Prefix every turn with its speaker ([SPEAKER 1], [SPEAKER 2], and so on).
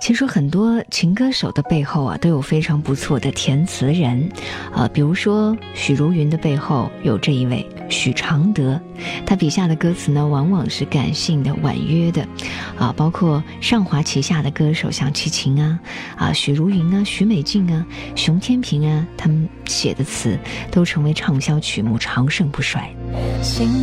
[SPEAKER 1] 其实很多情歌手的背后都有非常不错的填词人，比如说许茹芸的背后有这一位许常德，他笔下的歌词呢往往是感性的、婉约的，包括上华旗下的歌手像齐秦许茹芸许美静熊天平他们写的词都成为畅销曲目，长盛不衰。